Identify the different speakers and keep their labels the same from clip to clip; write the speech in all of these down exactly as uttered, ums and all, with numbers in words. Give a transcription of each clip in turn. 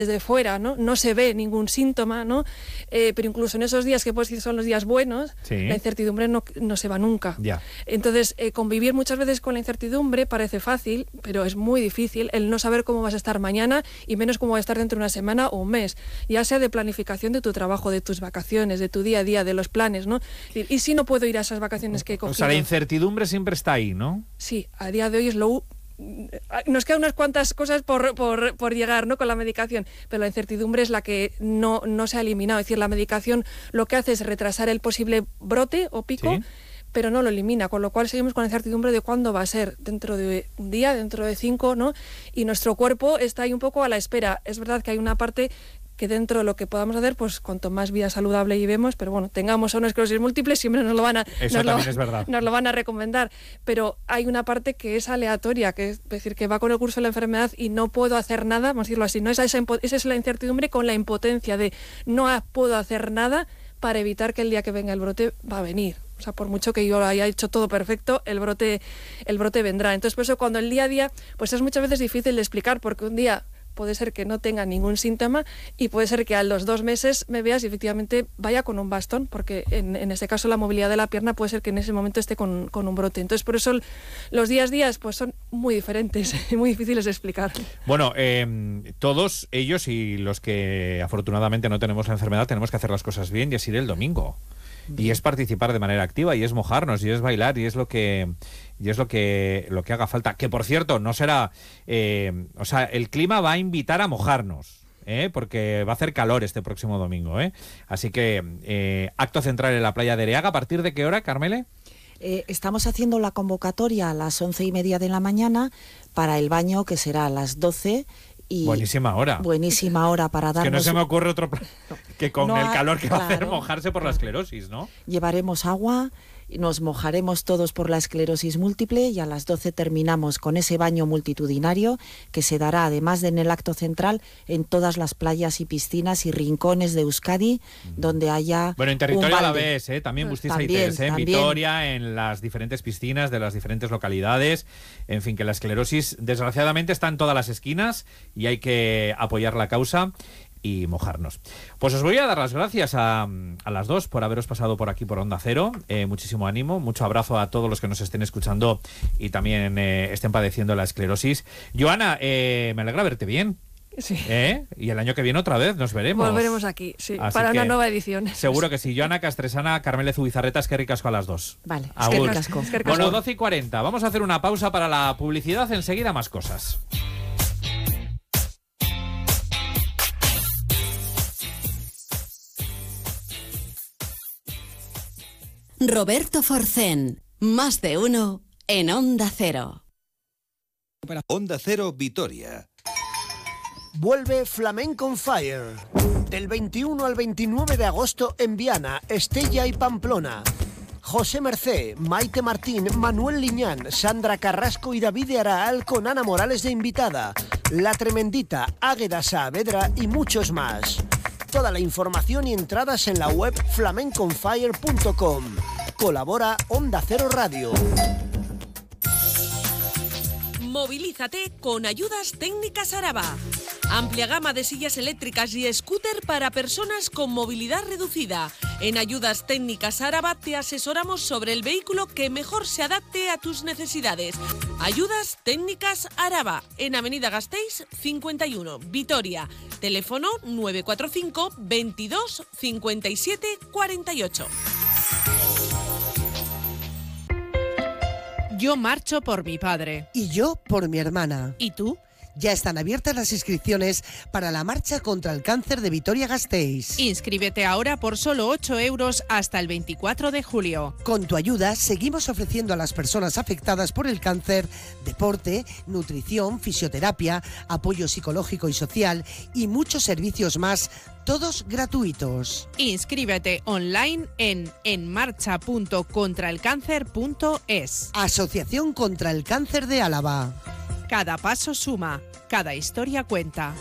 Speaker 1: desde fuera, ¿no? No se ve ningún síntoma, ¿no? Eh, pero incluso en esos días que puedes decir son los días buenos, sí. la incertidumbre no, no se va nunca.
Speaker 2: Ya.
Speaker 1: Entonces, eh, convivir muchas veces con la incertidumbre parece fácil, pero es muy difícil el no saber cómo vas a estar mañana y menos cómo vas a estar dentro de una semana o un mes, ya sea de planificación de tu trabajo, de tus vacaciones, de tu día a día, de los planes, ¿no? Y, y si no puedo ir a esas vacaciones que he cogido.
Speaker 2: O sea, la incertidumbre siempre está ahí, ¿no?
Speaker 1: Sí, a día de hoy es lo... Nos quedan unas cuantas cosas por, por, por llegar, ¿no? Con la medicación, pero la incertidumbre es la que no, no se ha eliminado. Es decir, la medicación lo que hace es retrasar el posible brote o pico, ¿sí? Pero no lo elimina, con lo cual seguimos con la incertidumbre de cuándo va a ser, dentro de un día, dentro de cinco, ¿no? Y nuestro cuerpo está ahí un poco a la espera. Es verdad que hay una parte que dentro de lo que podamos hacer, pues cuanto más vida saludable llevemos, pero bueno, tengamos una esclerosis múltiple, siempre nos lo van a,
Speaker 2: Eso
Speaker 1: nos
Speaker 2: también
Speaker 1: lo,
Speaker 2: es verdad.
Speaker 1: nos lo van a recomendar, pero hay una parte que es aleatoria, que es decir, que va con el curso de la enfermedad y no puedo hacer nada, vamos a decirlo así, no esa, esa, esa es la incertidumbre con la impotencia de no puedo hacer nada para evitar que el día que venga el brote va a venir. O sea, por mucho que yo haya hecho todo perfecto, el brote, el brote vendrá. Entonces, por eso cuando el día a día, pues es muchas veces difícil de explicar, porque un día puede ser que no tenga ningún síntoma y puede ser que a los dos meses me veas y efectivamente vaya con un bastón, porque en, en ese caso la movilidad de la pierna puede ser que en ese momento esté con, con un brote. Entonces, por eso los días a días pues son muy diferentes y muy difíciles de explicar.
Speaker 2: Bueno, eh, todos ellos y los que afortunadamente no tenemos la enfermedad tenemos que hacer las cosas bien y así del domingo. Y es participar de manera activa, y es mojarnos, y es bailar, y es lo que y es lo que lo que haga falta. Que por cierto, no será, eh, o sea, el clima va a invitar a mojarnos, ¿eh? Porque va a hacer calor este próximo domingo, ¿eh? Así que eh, acto central en la playa de Ereaga. ¿A partir de qué hora, Carmele?
Speaker 3: Eh, estamos haciendo la convocatoria a las once y media de la mañana para el baño, que será a las doce. Y
Speaker 2: buenísima hora.
Speaker 3: Buenísima hora para darnos...
Speaker 2: Que no se me ocurre otro... que con
Speaker 3: no,
Speaker 2: el calor que
Speaker 3: claro,
Speaker 2: va a hacer mojarse por la esclerosis, ¿no?
Speaker 3: Llevaremos agua, nos mojaremos todos por la esclerosis múltiple y a las doce terminamos con ese baño multitudinario que se dará, además de en el acto central, en todas las playas y piscinas y rincones de Euskadi, mm. donde haya...
Speaker 2: Bueno, en territorio a la vez, ¿eh? También Bustiza y Tes, ¿eh? En
Speaker 3: también.
Speaker 2: Vitoria, en las diferentes piscinas de las diferentes localidades. En fin, que la esclerosis, desgraciadamente, está en todas las esquinas y hay que apoyar la causa y mojarnos. Pues os voy a dar las gracias a, a las dos por haberos pasado por aquí por Onda Cero. Eh, muchísimo ánimo, mucho abrazo a todos los que nos estén escuchando y también eh, estén padeciendo la esclerosis. Joana, eh, me alegra verte bien.
Speaker 1: Sí.
Speaker 2: ¿Eh? Y el año que viene otra vez nos veremos.
Speaker 1: Volveremos aquí, sí,
Speaker 2: Así
Speaker 1: para una nueva edición.
Speaker 2: Seguro que sí. Joana Castresana, Carmele Zubizarreta, es que ricasco a las dos.
Speaker 3: Vale,
Speaker 2: es
Speaker 3: que ricasco.
Speaker 2: Bueno, doce y cuarenta. Vamos a hacer una pausa para la publicidad. Enseguida más cosas.
Speaker 4: Roberto Forcén, más de uno en Onda Cero.
Speaker 5: Onda Cero Vitoria.
Speaker 6: Vuelve Flamenco on Fire. Del veintiuno al veintinueve de agosto en Viana, Estella y Pamplona. José Mercé, Maite Martín, Manuel Liñán, Sandra Carrasco y David Araal con Ana Morales de invitada. La Tremendita, Águeda Saavedra y muchos más. Toda la información y entradas en la web flamenco on fire punto com. Colabora Onda Cero Radio.
Speaker 7: Movilízate con Ayudas Técnicas Araba. Amplia gama de sillas eléctricas y scooter para personas con movilidad reducida. En Ayudas Técnicas Araba te asesoramos sobre el vehículo que mejor se adapte a tus necesidades. Ayudas Técnicas Araba, en Avenida Gasteiz cincuenta y uno, Vitoria. Teléfono nueve cuatro cinco, veintidós, cincuenta y siete, cuarenta y ocho.
Speaker 8: Yo marcho por mi padre.
Speaker 9: Y yo por mi hermana.
Speaker 8: ¿Y tú?
Speaker 9: Ya están abiertas las inscripciones para la marcha contra el cáncer de Vitoria-Gasteiz.
Speaker 8: Inscríbete ahora por solo ocho euros hasta el veinticuatro de julio.
Speaker 9: Con tu ayuda seguimos ofreciendo a las personas afectadas por el cáncer deporte, nutrición, fisioterapia, apoyo psicológico y social y muchos servicios más, todos gratuitos.
Speaker 8: Inscríbete online en enmarcha punto contraelcáncer punto es.
Speaker 9: Asociación contra el Cáncer de Álava.
Speaker 8: Cada paso suma, cada historia cuenta.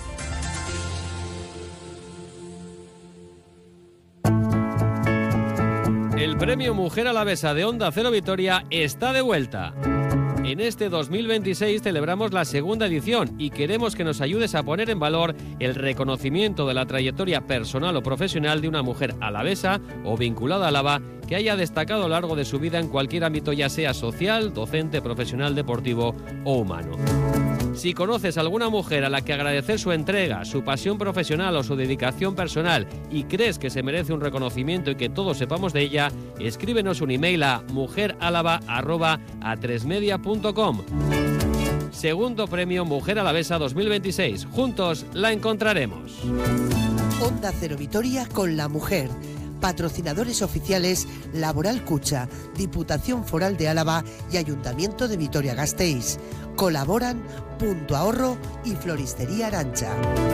Speaker 10: El premio Mujer Alavesa de Onda Cero Vitoria está de vuelta. En este dos mil veintiséis celebramos la segunda edición y queremos que nos ayudes a poner en valor el reconocimiento de la trayectoria personal o profesional de una mujer alavesa o vinculada a Álava que haya destacado a lo largo de su vida en cualquier ámbito, ya sea social, docente, profesional, deportivo o humano. Si conoces a alguna mujer a la que agradecer su entrega, su pasión profesional o su dedicación personal y crees que se merece un reconocimiento y que todos sepamos de ella, escríbenos un email a mujeralava arroba a tres media punto com. Segundo premio Mujer Alavesa dos mil veintiséis. Juntos la encontraremos.
Speaker 9: Onda Cero Vitoria con la mujer. Patrocinadores oficiales Laboral Cucha, Diputación Foral de Álava y Ayuntamiento de Vitoria-Gasteiz. Colaboran Punto Ahorro y Floristería Arancha.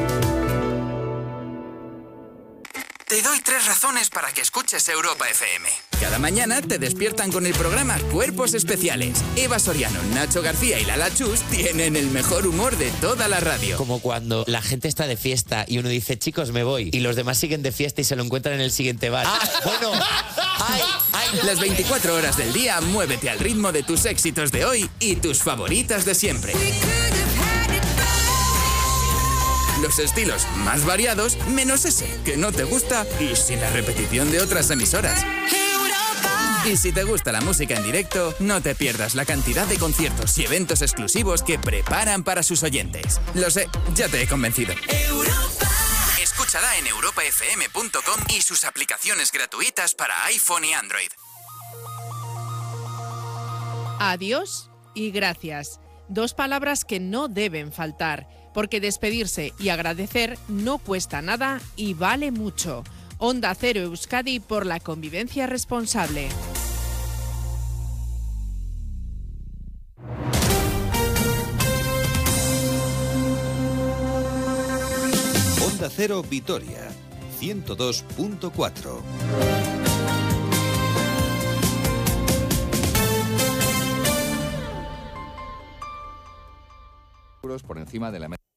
Speaker 11: Te doy tres razones para que escuches Europa F M. Cada mañana te despiertan con el programa Cuerpos Especiales. Eva Soriano, Nacho García y Lala Chus tienen el mejor humor de toda la radio.
Speaker 12: Como cuando la gente está de fiesta y uno dice, chicos, me voy, y los demás siguen de fiesta y se lo encuentran en el siguiente bar. Ah, bueno. Ay, ay.
Speaker 11: Las veinticuatro horas del día, muévete al ritmo de tus éxitos de hoy y tus favoritas de siempre. Los estilos más variados, menos ese que no te gusta y sin la repetición de otras emisoras. Y si te gusta la música en directo, no te pierdas la cantidad de conciertos y eventos exclusivos que preparan para sus oyentes. Lo sé, ya te he convencido. Europa. Escúchala en europa f m punto com y sus aplicaciones gratuitas para iPhone y Android.
Speaker 8: Adiós y gracias. Dos palabras que no deben faltar, porque despedirse y agradecer no cuesta nada y vale mucho. Onda Cero Euskadi por la convivencia responsable.
Speaker 5: Onda Cero Vitoria, ciento dos punto cuatro.
Speaker 13: Por encima de la media.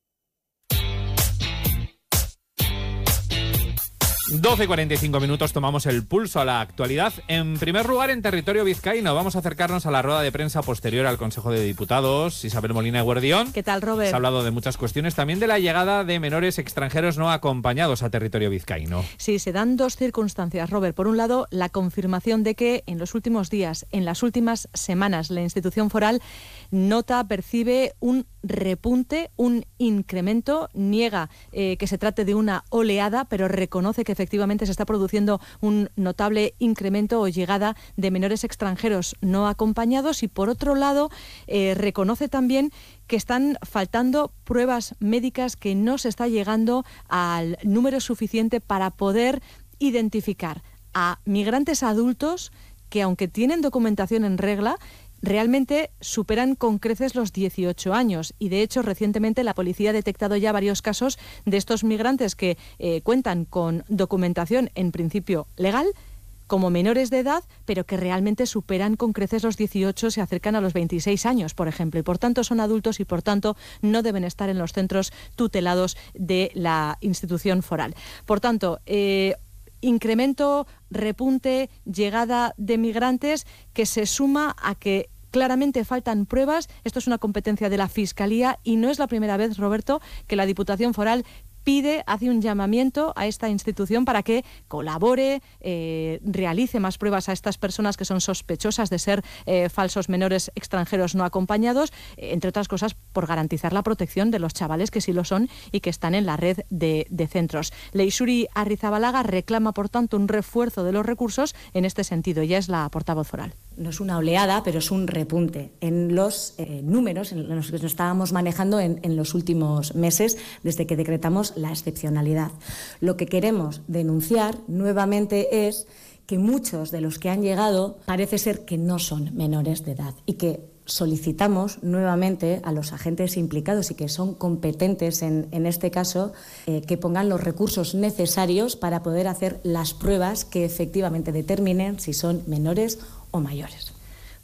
Speaker 2: doce y cuarenta y cinco minutos, tomamos el pulso a la actualidad. En primer lugar, en territorio vizcaíno, vamos a acercarnos a la rueda de prensa posterior al Consejo de Diputados. Isabel Molina Guardión.
Speaker 14: ¿Qué tal, Robert?
Speaker 2: Se ha hablado de muchas cuestiones, también de la llegada de menores extranjeros no acompañados a territorio vizcaíno.
Speaker 14: Sí, se dan dos circunstancias, Robert. Por un lado, la confirmación de que en los últimos días, en las últimas semanas, la institución foral nota, percibe un repunte, un incremento, niega eh, que se trate de una oleada, pero reconoce que efectivamente se está produciendo un notable incremento o llegada de menores extranjeros no acompañados y, por otro lado, eh, reconoce también que están faltando pruebas médicas, que no se está llegando al número suficiente para poder identificar a migrantes adultos que, aunque tienen documentación en regla, realmente superan con creces los dieciocho años y, de hecho, recientemente la policía ha detectado ya varios casos de estos migrantes que eh, cuentan con documentación en principio legal como menores de edad, pero que realmente superan con creces los dieciocho, se acercan a los veintiséis años, por ejemplo, y por tanto son adultos y por tanto no deben estar en los centros tutelados de la institución foral. Por tanto, eh, incremento, repunte, llegada de migrantes que se suma a que claramente faltan pruebas. Esto es una competencia de la Fiscalía y no es la primera vez, Roberto, que la Diputación Foral pide, hace un llamamiento a esta institución para que colabore, eh, realice más pruebas a estas personas que son sospechosas de ser eh, falsos menores extranjeros no acompañados, eh, entre otras cosas por garantizar la protección de los chavales que sí lo son y que están en la red de, de centros. Leisuri Arrizabalaga reclama, por tanto, un refuerzo de los recursos en este sentido. Ella es la portavoz foral.
Speaker 15: No es una oleada, pero es un repunte en los eh, números en los que nos estábamos manejando en, en los últimos meses desde que decretamos la excepcionalidad. Lo que queremos denunciar nuevamente es que muchos de los que han llegado parece ser que no son menores de edad y que solicitamos nuevamente a los agentes implicados y que son competentes en, en este caso eh, que pongan los recursos necesarios para poder hacer las pruebas que efectivamente determinen si son menores o mayores.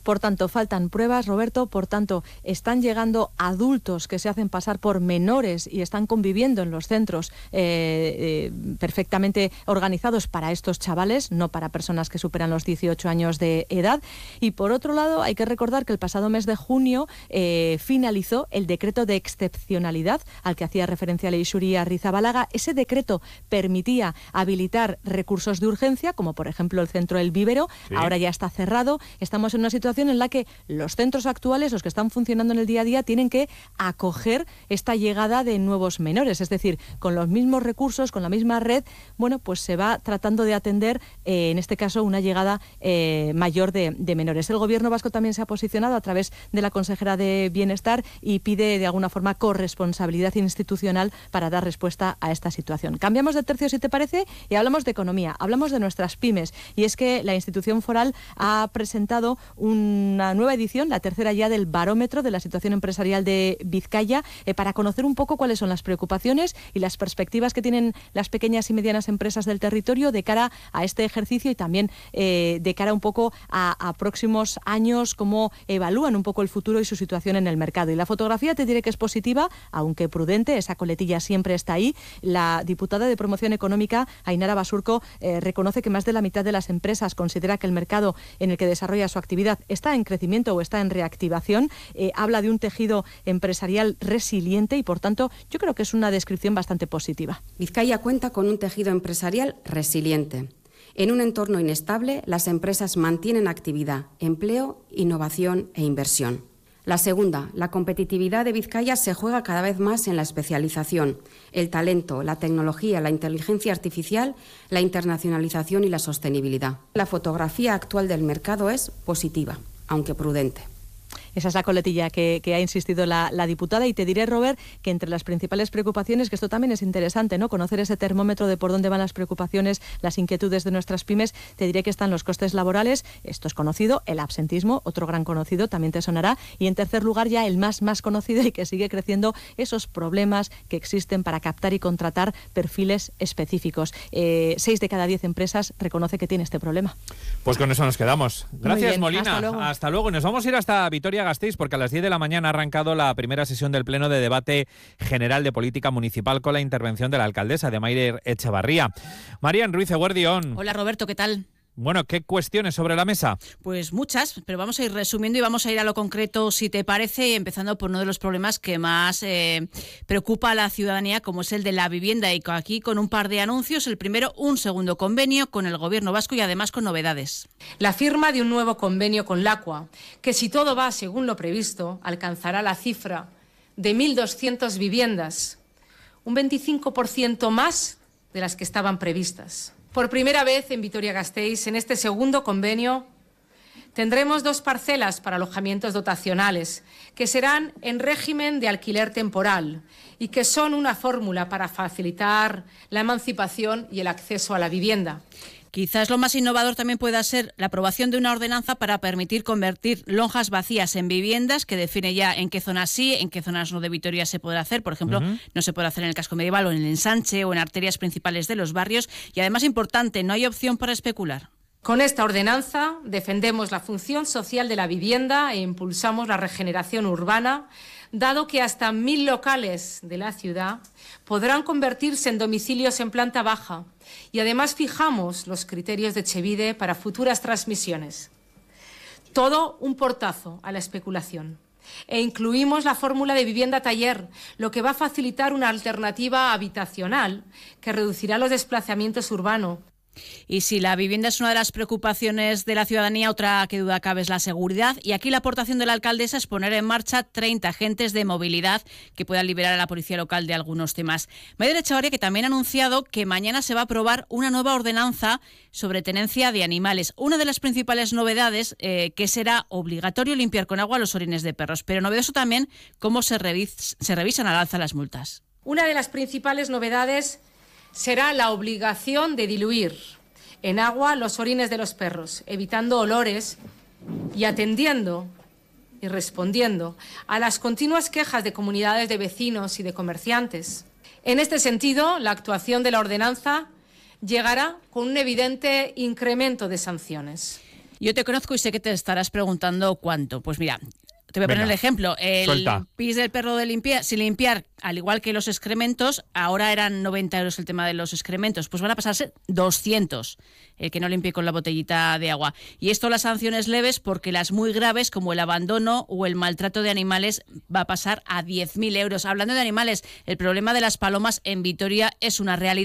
Speaker 14: Por tanto, faltan pruebas, Roberto, por tanto, están llegando adultos que se hacen pasar por menores y están conviviendo en los centros eh, eh, perfectamente organizados para estos chavales, no para personas que superan los dieciocho años de edad. Y por otro lado, hay que recordar que el pasado mes de junio eh, finalizó el decreto de excepcionalidad al que hacía referencia Leixuri Arrizabalaga. Ese decreto permitía habilitar recursos de urgencia, como por ejemplo el centro El Vivero. Sí. Ahora ya está cerrado. Estamos en una situación en la que los centros actuales, los que están funcionando en el día a día, tienen que acoger esta llegada de nuevos menores. Es decir, con los mismos recursos, con la misma red, bueno, pues se va tratando de atender, eh, en este caso, una llegada eh, mayor de, de menores. El Gobierno vasco también se ha posicionado a través de la consejera de Bienestar y pide de alguna forma corresponsabilidad institucional para dar respuesta a esta situación. Cambiamos de tercio, si te parece, y hablamos de economía, hablamos de nuestras pymes. Y es que la institución foral ha presentado una nueva edición, la tercera ya, del barómetro de la situación empresarial de Vizcaya, eh, para conocer un poco cuáles son las preocupaciones y las perspectivas que tienen las pequeñas y medianas empresas del territorio de cara a este ejercicio y también eh, de cara un poco a, a próximos años, cómo evalúan un poco el futuro y su situación en el mercado. Y la fotografía te diré que es positiva, aunque prudente, esa coletilla siempre está ahí. La diputada de Promoción Económica, Ainara Basurco, eh, reconoce que más de la mitad de las empresas considera que el mercado en el que desarrolla su actividad está en crecimiento o está en reactivación. Eh, habla de un tejido empresarial resiliente y, por tanto, yo creo que es una descripción bastante positiva.
Speaker 16: Vizcaya cuenta con un tejido empresarial resiliente. En un entorno inestable, las empresas mantienen actividad, empleo, innovación e inversión. La segunda, la competitividad de Vizcaya se juega cada vez más en la especialización, el talento, la tecnología, la inteligencia artificial, la internacionalización y la sostenibilidad. La fotografía actual del mercado es positiva, aunque prudente.
Speaker 14: Esa es la coletilla que, que ha insistido la, la diputada. Y te diré, Robert, que entre las principales preocupaciones, que esto también es interesante, ¿no?, conocer ese termómetro de por dónde van las preocupaciones, las inquietudes de nuestras pymes, te diré que están los costes laborales, esto es conocido, el absentismo, otro gran conocido, también te sonará, y en tercer lugar ya el más más conocido y que sigue creciendo, esos problemas que existen para captar y contratar perfiles específicos. Eh, seis de cada diez empresas reconoce que tiene este problema.
Speaker 2: Pues con eso nos quedamos. Gracias,
Speaker 14: bien,
Speaker 2: Molina.
Speaker 14: Hasta luego.
Speaker 2: Hasta luego. Nos vamos a ir hasta Vitoria-Gasteiz porque a las diez de la mañana ha arrancado la primera sesión del Pleno de Debate General de Política Municipal con la intervención de la alcaldesa, de Maider Echevarría. Marian Ruiz Eguerdión.
Speaker 17: Hola, Roberto, ¿qué tal?
Speaker 2: Bueno, ¿qué cuestiones sobre la mesa?
Speaker 17: Pues muchas, pero vamos a ir resumiendo y vamos a ir a lo concreto, si te parece, empezando por uno de los problemas que más eh, preocupa a la ciudadanía, como es el de la vivienda, y aquí con un par de anuncios. El primero, un segundo convenio con el Gobierno vasco y además con novedades.
Speaker 18: La firma de un nuevo convenio con LACUA, que si todo va según lo previsto, alcanzará la cifra de mil doscientas viviendas, un veinticinco por ciento más de las que estaban previstas. Por primera vez en Vitoria-Gasteiz, en este segundo convenio, tendremos dos parcelas para alojamientos dotacionales, que serán en régimen de alquiler temporal y que son una fórmula para facilitar la emancipación y el acceso a la vivienda.
Speaker 17: Quizás lo más innovador también pueda ser la aprobación de una ordenanza para permitir convertir lonjas vacías en viviendas, que define ya en qué zonas sí, en qué zonas no de Vitoria se podrá hacer. Por ejemplo, uh-huh. no se puede hacer en el casco medieval o en el ensanche o en arterias principales de los barrios. Y además, importante, no hay opción para especular.
Speaker 18: Con esta ordenanza defendemos la función social de la vivienda e impulsamos la regeneración urbana, dado que hasta mil locales de la ciudad podrán convertirse en domicilios en planta baja, y además fijamos los criterios de Etxebide para futuras transmisiones. Todo un portazo a la especulación. E incluimos la fórmula de vivienda taller, lo que va a facilitar una alternativa habitacional que reducirá los desplazamientos urbanos.
Speaker 17: Y si la vivienda es una de las preocupaciones de la ciudadanía, otra que duda cabe es la seguridad. Y aquí la aportación de la alcaldesa es poner en marcha treinta agentes de movilidad que puedan liberar a la policía local de algunos temas. Maider Echevarría, que también ha anunciado que mañana se va a aprobar una nueva ordenanza sobre tenencia de animales. Una de las principales novedades, eh, que será obligatorio limpiar con agua los orines de perros. Pero novedoso también cómo se, revis- se revisan al alza las multas.
Speaker 18: Una de las principales novedades será la obligación de diluir en agua los orines de los perros, evitando olores y atendiendo y respondiendo a las continuas quejas de comunidades de vecinos y de comerciantes. En este sentido, la actuación de la ordenanza llegará con un evidente incremento de sanciones.
Speaker 17: Yo te conozco y sé que te estarás preguntando cuánto. Pues mira, te voy a
Speaker 2: Venga,
Speaker 17: poner el ejemplo. El
Speaker 2: suelta.
Speaker 17: pis del perro de limpiar, sin limpiar, al igual que los excrementos, ahora eran noventa euros el tema de los excrementos, pues van a pasar a ser doscientos, el que no limpie con la botellita de agua. Y esto las sanciones leves, porque las muy graves, como el abandono o el maltrato de animales, va a pasar a diez mil euros. Hablando de animales, el problema de las palomas en Vitoria es una realidad.